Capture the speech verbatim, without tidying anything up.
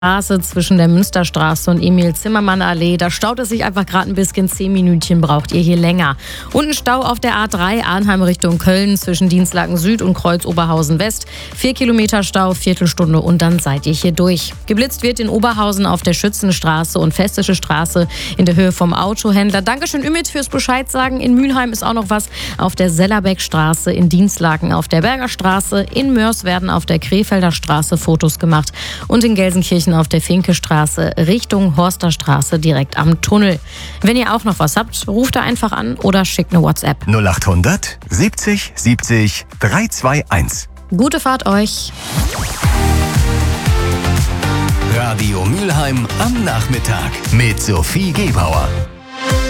Straße zwischen der Münsterstraße und Emil-Zimmermann-Allee. Da staut es sich einfach gerade ein bisschen. Zehn Minütchen braucht ihr hier länger. Und ein Stau auf der A drei Arnheim Richtung Köln zwischen Dienstlaken Süd und Kreuz Oberhausen West. Vier Kilometer Stau, Viertelstunde und dann seid ihr hier durch. Geblitzt wird in Oberhausen auf der Schützenstraße und Festische Straße in der Höhe vom Autohändler. Dankeschön Ümit fürs Bescheid sagen. In Mülheim ist auch noch was auf der Sellerbeckstraße, in Dienstlaken auf der Bergerstraße, in Mörs werden auf der Krefelder Straße Fotos gemacht und in Gelsenkirchen auf der Finkestraße Richtung Horsterstraße direkt am Tunnel. Wenn ihr auch noch was habt, ruft da einfach an oder schickt eine WhatsApp. null achthundert siebzig siebzig dreihunderteinundzwanzig. Gute Fahrt euch. Radio Mülheim am Nachmittag mit Sophie Gebauer.